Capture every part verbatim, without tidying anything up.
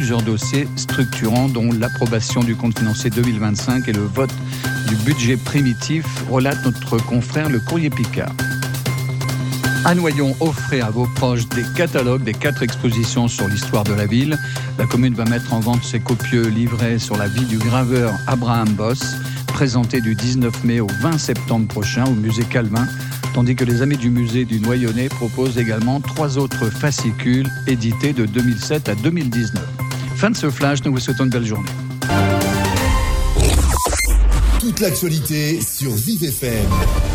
plusieurs dossiers structurants, dont l'approbation du compte financier deux mille vingt-cinq et le vote du budget primitif, relate notre confrère Le Courrier Picard. À Noyon, offrez à vos proches des catalogues des quatre expositions sur l'histoire de la ville. La commune va mettre en vente ses copieux livrets sur la vie du graveur Abraham Boss, présenté du dix-neuf mai au vingt septembre prochain au musée Calvin, tandis que les Amis du musée du Noyonnais proposent également trois autres fascicules édités de deux mille sept à deux mille dix-neuf. Fin de ce flash, nous vous souhaitons une belle journée. Toute l'actualité sur Vive F M.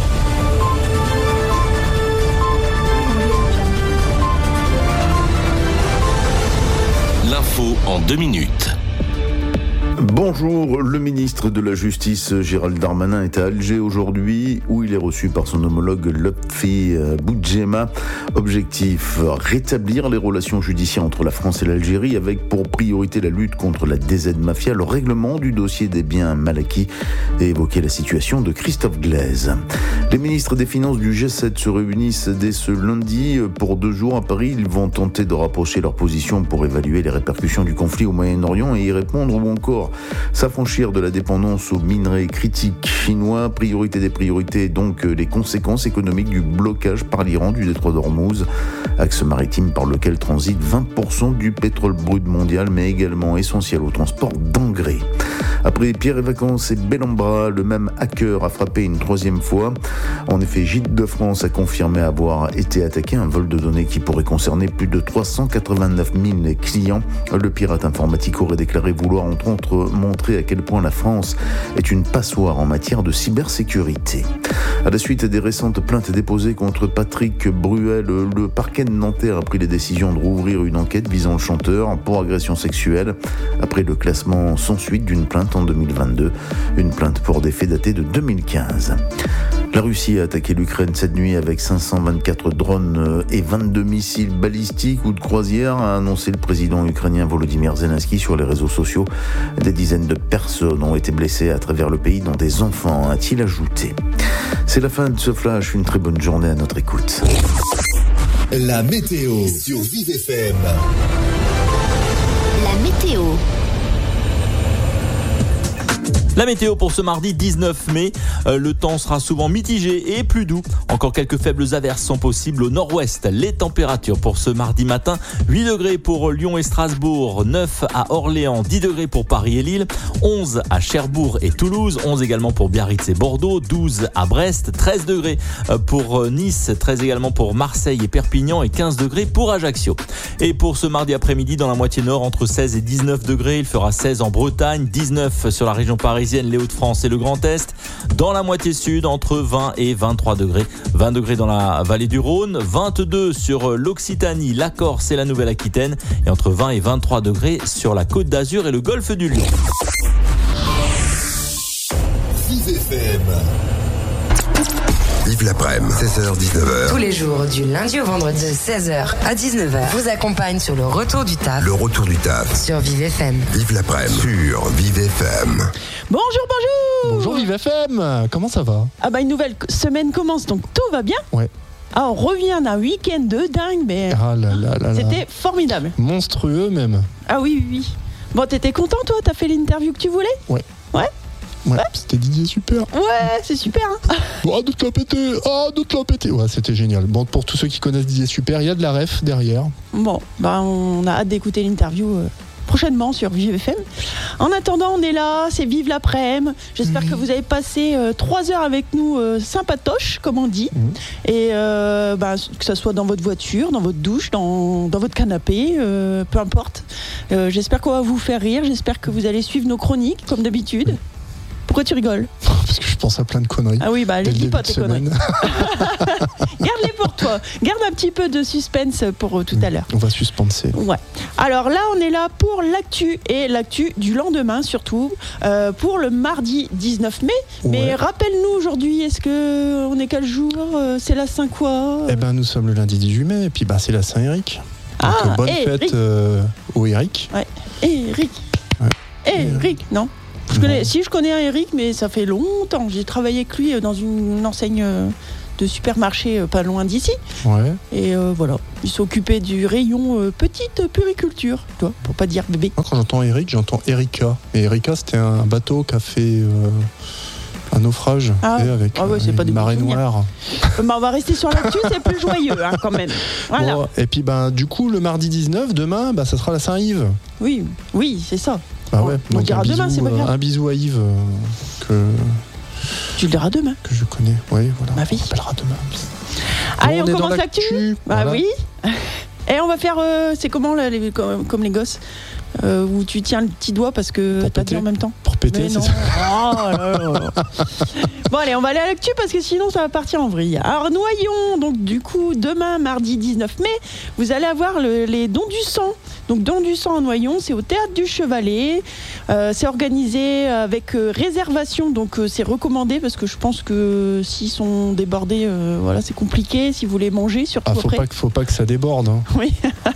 L'info en deux minutes. Bonjour, le ministre de la Justice Gérald Darmanin est à Alger aujourd'hui où il est reçu par son homologue Lotfi Boudjema. Objectif, rétablir les relations judiciaires entre la France et l'Algérie avec pour priorité la lutte contre la D Z Mafia, le règlement du dossier des biens mal acquis et évoquer la situation de Christophe Glaise. Les ministres des Finances du G sept se réunissent dès ce lundi pour deux jours à Paris. Ils vont tenter de rapprocher leurs positions pour évaluer les répercussions du conflit au Moyen-Orient et y répondre ou encore s'affranchir de la dépendance aux minerais critiques chinois. Priorité des priorités, donc les conséquences économiques du blocage par l'Iran du détroit d'Ormuz, axe maritime par lequel transite vingt pour cent du pétrole brut mondial, mais également essentiel au transport d'engrais. Après Pierre et Vacances et Bellambra, le même hacker a frappé une troisième fois. En effet, Gîtes de France a confirmé avoir été attaqué, un vol de données qui pourrait concerner plus de trois cent quatre-vingt-neuf mille clients. Le pirate informatique aurait déclaré vouloir entre autres montrer à quel point la France est une passoire en matière de cybersécurité. À la suite des récentes plaintes déposées contre Patrick Bruel, le parquet de Nanterre a pris les décisions de rouvrir une enquête visant le chanteur pour agression sexuelle après le classement sans suite d'une plainte en deux mille vingt-deux, une plainte pour des faits datés de deux mille quinze. La Russie a attaqué l'Ukraine cette nuit avec cinq cent vingt-quatre drones et vingt-deux missiles balistiques ou de croisière, a annoncé le président ukrainien Volodymyr Zelensky sur les réseaux sociaux. Des dizaines de personnes ont été blessées à travers le pays, dont des enfants, a-t-il ajouté. C'est la fin de ce flash, une très bonne journée à notre écoute. La météo sur Vive F M. La météo. La météo pour ce mardi dix-neuf mai, euh, le temps sera souvent mitigé et plus doux. Encore quelques faibles averses sont possibles au nord-ouest. Les températures pour ce mardi matin, huit degrés pour Lyon et Strasbourg, neuf à Orléans, dix degrés pour Paris et Lille, onze à Cherbourg et Toulouse, onze également pour Biarritz et Bordeaux, douze à Brest, treize degrés pour Nice, treize également pour Marseille et Perpignan et quinze degrés pour Ajaccio. Et pour ce mardi après-midi, dans la moitié nord, entre seize et dix-neuf degrés, il fera seize en Bretagne, dix-neuf sur la région parisienne, les Hauts-de-France et le Grand Est. Dans la moitié sud, entre vingt et vingt-trois degrés. vingt degrés dans la vallée du Rhône, vingt-deux sur l'Occitanie, la Corse et la Nouvelle-Aquitaine. Et entre vingt et vingt-trois degrés sur la Côte d'Azur et le golfe du Lion. Vive F M. Vive l'après-midi, seize heures dix-neuf heures. Tous les jours, du lundi au vendredi, de seize heures à dix-neuf heures, vous accompagne sur le retour du taf. Le retour du taf. Sur Vive F M. Vive l'après-midi sur Vive F M. Bonjour, bonjour. Bonjour Vive F M. Comment ça va? Ah bah une nouvelle semaine commence, donc tout va bien. Ouais. Ah, on revient d'un week-end de dingue, mais ah là là là c'était là. formidable. Monstrueux même. Ah oui, oui, oui. Bon, t'étais content, toi? T'as fait l'interview que tu voulais? Ouais. Ouais. Ouais, c'était Didier Super. Ouais, c'est super. Hein. Oh, de te la péter. Ah, de te la péter. Ouais, c'était génial. Bon, pour tous ceux qui connaissent Didier Super, il y a de la ref derrière. Bon, bah on a hâte d'écouter l'interview euh, prochainement sur Vive F M. En attendant, on est là, c'est Vive l'après-midi. J'espère mmh. que vous avez passé euh, trois heures avec nous, euh, sympatoches, comme on dit. Mmh. Et euh, bah, que ce soit dans votre voiture, dans votre douche, dans, dans votre canapé, euh, peu importe. Euh, j'espère qu'on va vous faire rire. J'espère que vous allez suivre nos chroniques, comme d'habitude. Pourquoi tu rigoles? Parce que je pense à plein de conneries. Ah oui, bah les dis pas tes conneries. Garde-les pour toi. Garde un petit peu de suspense pour euh, tout à l'heure. On va suspenser. Ouais. Alors là, on est là pour l'actu et l'actu du lendemain surtout, euh, pour le mardi dix-neuf mai. Ouais. Mais rappelle-nous aujourd'hui, est-ce que on est quel jour? C'est la Saint quoi? Eh ben, nous sommes le lundi dix-huit mai et puis bah c'est la Saint-Éric. Donc ah, bonne Eric. fête euh, au Eric. Ouais. Eric. Ouais. Eric, non. Je connais, si je connais un Eric, mais ça fait longtemps. J'ai travaillé avec lui dans une enseigne de supermarché euh, pas loin d'ici. Ouais. Et euh, voilà, ils s'occupaient du rayon euh, petite puriculture, toi, pour pas dire bébé. Moi, quand j'entends Eric, j'entends Erika. Et Erika, c'était un bateau qui a fait euh, un naufrage Ah, et avec ah ouais, c'est euh, pas une des marée bons souvenirs. noire. Euh, bah, on va rester sur l'actu, c'est plus joyeux hein, quand même. Voilà. Bon, et puis ben du coup le mardi dix-neuf, demain, bah, ça sera la Saint-Yves. Oui, oui, c'est ça. Bah Bon, ouais. on Donc dira un bisou, demain, c'est pas euh, grave. un bisou à Yves euh, que Tu le diras demain. que je connais. Oui, voilà. Bah oui. On rappellera demain. Allez, Bon, on, est dans commence l'actu. Bah Voilà. oui. Et on va faire, euh, c'est comment là, les, comme, comme les gosses euh, où tu tiens le petit doigt parce que Pour t'as dit péter. en même temps. Pour péter, Mais c'est non. ça. Oh là là. Bon allez, on va aller à l'actu parce que sinon ça va partir en vrille. Alors Noyon, donc du coup demain mardi dix-neuf mai, vous allez avoir le- les dons du sang. Donc dons du sang à Noyon, c'est au Théâtre du Chevalet. Euh, c'est organisé avec euh, réservation, donc euh, c'est recommandé parce que je pense que s'ils sont débordés, euh, voilà, c'est compliqué. Si vous voulez manger, surtout Ah, faut après. pas, que- faut pas que ça déborde. Hein. Oui.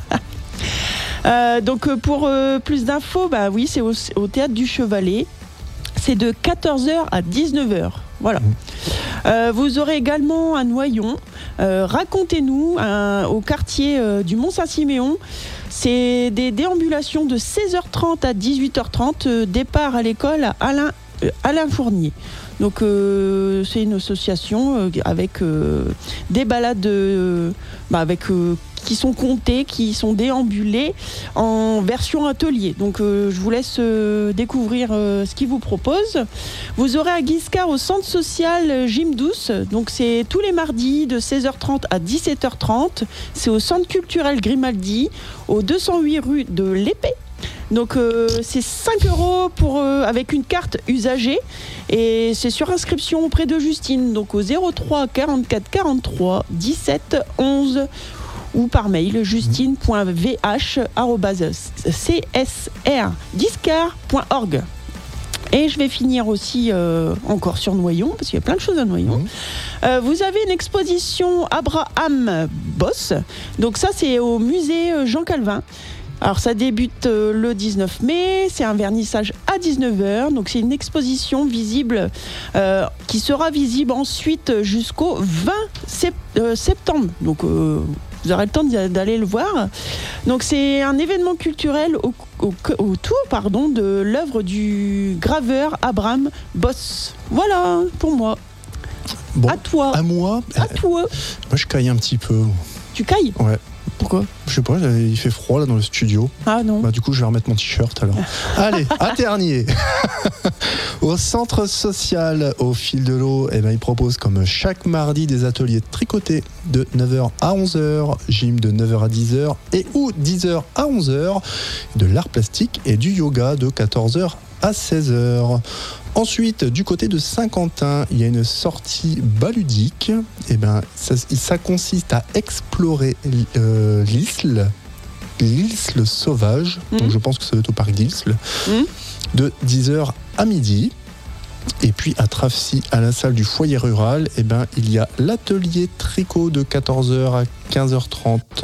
Euh, donc euh, pour euh, plus d'infos, bah oui, c'est au, au Théâtre du Chevalet. C'est de quatorze heures à dix-neuf heures. Voilà. Euh, vous aurez également à Noyon, euh, Racontez-nous, un- au quartier euh, du Mont-Saint-Siméon. C'est des déambulations de seize heures trente à dix-huit heures trente, euh, départ à l'école à Alain, euh, Alain Fournier. Donc euh, c'est une association euh, avec euh, des balades euh, bah, avec, euh, qui sont comptées, qui sont déambulées en version atelier. Donc euh, je vous laisse euh, découvrir euh, ce qu'ils vous proposent. Vous aurez à Guiscard au centre social euh, Gym Douce. Donc c'est tous les mardis de seize heures trente à dix-sept heures trente. C'est au centre culturel Grimaldi, au deux cent huit rue de l'Épée. Donc euh, c'est cinq euros pour, euh, avec une carte usagée et c'est sur inscription auprès de Justine, donc au zéro trois quarante-quatre quarante-trois dix-sept onze ou par mail justine point v h arobase c s r discard point org. Et je vais finir aussi euh, encore sur Noyon, parce qu'il y a plein de choses à Noyon. Mmh. Euh, vous avez une exposition Abraham Boss. Donc ça, c'est au musée euh, Jean Calvin. Alors ça débute euh, le dix-neuf mai, c'est un vernissage à dix-neuf heures, donc c'est une exposition visible euh, qui sera visible ensuite jusqu'au vingt sept- euh, septembre. Donc euh, vous aurez le temps d'y- d'aller le voir. Donc c'est un événement culturel au, au- autour pardon, de l'œuvre du graveur Abraham Boss. Voilà pour moi. Bon, À toi. à moi, À euh, toi. moi je caille un petit peu. Tu cailles? Ouais. Pourquoi? Je sais pas, il fait froid là dans le studio. Ah non. Bah, du coup, je vais remettre mon t-shirt alors. Allez, à Ternier. Au centre social, au fil de l'eau, eh ben, il propose comme chaque mardi des ateliers tricotés de neuf heures à onze heures, gym de neuf heures à dix heures et ou dix heures à onze heures, de l'art plastique et du yoga de quatorze heures à seize heures. Ensuite, du côté de Saint-Quentin, il y a une sortie baludique. Eh ben, ça, ça consiste à explorer euh, l'Isle, l'Isle sauvage. Mmh. Donc je pense que ça va être au parc d'Isle, Mmh. de dix heures à midi. Et puis à Travcy, à la salle du foyer rural, eh ben, il y a l'atelier tricot de quatorze heures à quinze heures trente.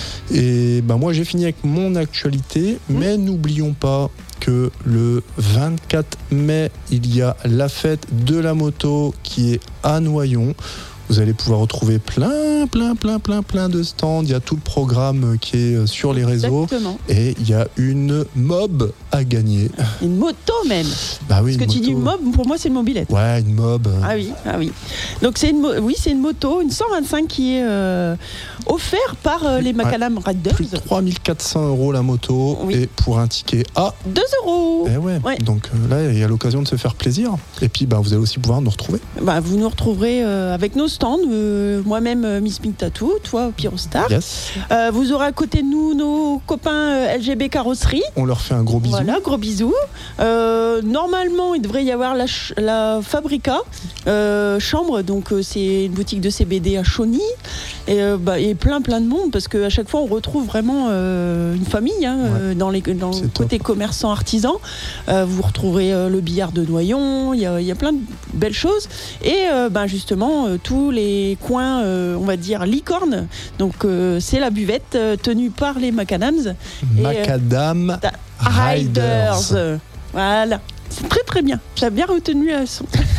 Et ben, moi j'ai fini avec mon actualité, Mmh. mais n'oublions pas que le vingt-quatre mai, il y a la fête de la moto qui est à Noyon. Vous allez pouvoir retrouver plein, plein, plein, plein, plein de stands. Il y a tout le programme qui est sur les réseaux. Exactement. Et il y a une mob à gagner. Une moto même. Bah oui, Parce que une tu dis moto. mob, pour moi c'est une mobilette. Ouais, une mob. Ah oui, ah oui. Donc c'est une, mo- oui, c'est une moto, une cent vingt-cinq qui est euh, offerte par euh, les Macadam Riders. Plus de trois mille quatre cents euros la moto. Oui. Et pour un ticket à... deux euros. Eh ouais. Ouais. Donc euh, là, il y a l'occasion de se faire plaisir. Et puis, bah, vous allez aussi pouvoir nous retrouver. Bah, vous nous retrouverez euh, avec nos stands, euh, moi-même euh, Miss Pink Tattoo, toi Pyrostar. Yes. Euh, vous aurez à côté de nous nos copains euh, L G B Carrosserie. On leur fait un gros bisou. Voilà, gros bisous. Euh, normalement, il devrait y avoir la, ch- la Fabrica euh, chambre, donc euh, c'est une boutique de C B D à Chauny, et, euh, bah, et plein plein de monde parce qu'à chaque fois on retrouve vraiment euh, une famille hein, euh, dans, les, dans le C'est côté commerçant artisan. Euh, vous retrouverez euh, le billard de Noyon, il y a, il y a plein de belles choses, et euh, bah, justement euh, tous les coins, euh, on va dire licorne. Donc euh, c'est la buvette euh, tenue par les Macadams. Et, euh, Macadam Ta- Riders. Riders. Voilà. C'est très très bien. J'ai bien retenu la son.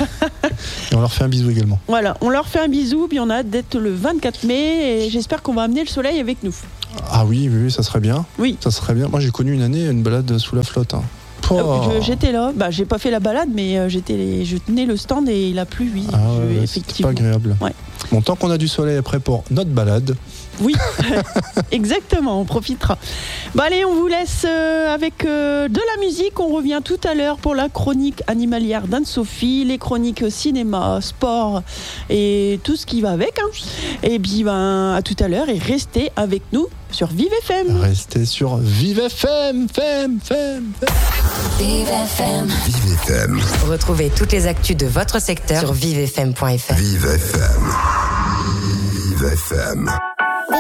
Et on leur fait un bisou également. Voilà, on leur fait un bisou, puis on a hâte d'être le vingt-quatre mai et j'espère qu'on va amener le soleil avec nous. Ah oui, oui, oui, ça serait bien. Oui. Ça serait bien. Moi, j'ai connu une année une balade sous la flotte. Hein. Oh. Euh, je- j'étais là, bah, j'ai pas fait la balade, mais euh, j'étais, je tenais le stand et il a plu, oui. Ah Je- ouais, effectivement. c'est pas agréable. Ouais. Bon, tant qu'on a du soleil après pour notre balade, Oui, exactement, on profitera. Bon allez, on vous laisse euh, avec euh, de la musique. On revient tout à l'heure pour la chronique animalière d'Anne-Sophie, les chroniques cinéma, sport et tout ce qui va avec. Hein. Et puis ben, à tout à l'heure et restez avec nous sur Vive F M. restez sur Vive F M, F M, F M, F M. Vive F M. Vive F M. Retrouvez toutes les actus de votre secteur sur vive f m point f r. Vive F M. Vive F M.